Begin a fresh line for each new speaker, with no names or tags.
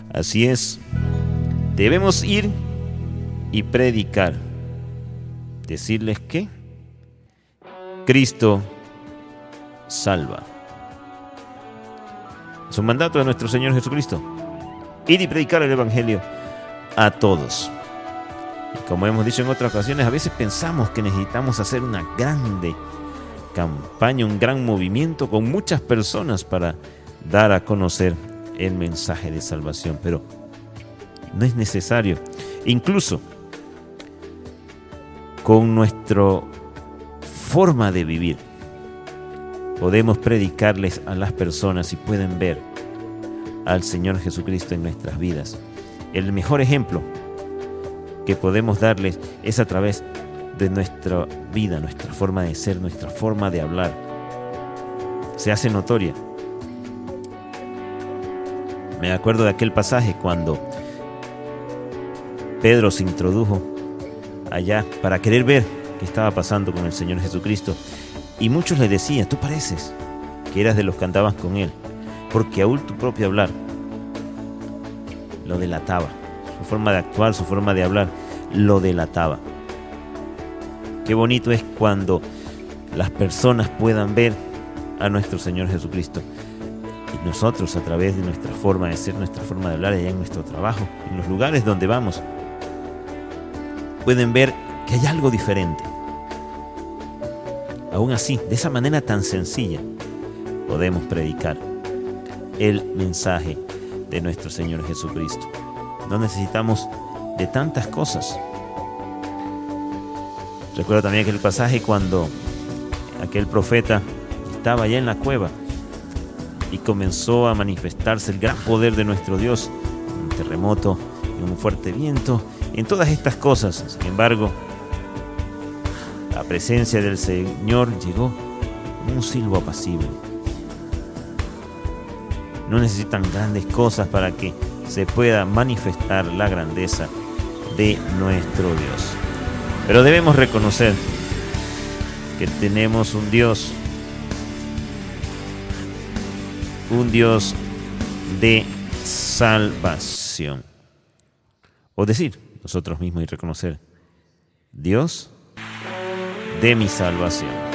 Así es, debemos ir y predicar, decirles que Cristo salva. Es un mandato de nuestro Señor Jesucristo: ir y predicar el Evangelio a todos. Y como hemos dicho en otras ocasiones, a veces pensamos que necesitamos hacer una grande campaña, un gran movimiento con muchas personas para dar a conocer el mensaje de salvación, pero no es necesario. Incluso con nuestra forma de vivir podemos predicarles a las personas y pueden ver al Señor Jesucristo en nuestras vidas. El mejor ejemplo que podemos darles es a través de nuestra vida, nuestra forma de ser, nuestra forma de hablar. Se hace notoria. Me acuerdo de aquel pasaje cuando Pedro se introdujo allá para querer ver qué estaba pasando con el Señor Jesucristo, y muchos le decían: tú pareces que eras de los que andaban con él, porque aún tu propio hablar lo delataba. Su forma de actuar, su forma de hablar lo delataba. Qué bonito es cuando las personas puedan ver a nuestro Señor Jesucristo, y nosotros, a través de nuestra forma de ser, nuestra forma de hablar, allá en nuestro trabajo, en los lugares donde vamos, pueden ver que hay algo diferente. Aún así, de esa manera tan sencilla, podemos predicar el mensaje de nuestro Señor Jesucristo. No necesitamos de tantas cosas. Recuerdo también aquel pasaje cuando aquel profeta estaba allá en la cueva y comenzó a manifestarse el gran poder de nuestro Dios, un terremoto, en un fuerte viento, en todas estas cosas. Sin embargo, la presencia del Señor llegó un silbo apacible. No necesitan grandes cosas para que se pueda manifestar la grandeza de nuestro Dios. Pero debemos reconocer que tenemos un Dios de salvación. O decir nosotros mismos y reconocer: Dios de mi salvación.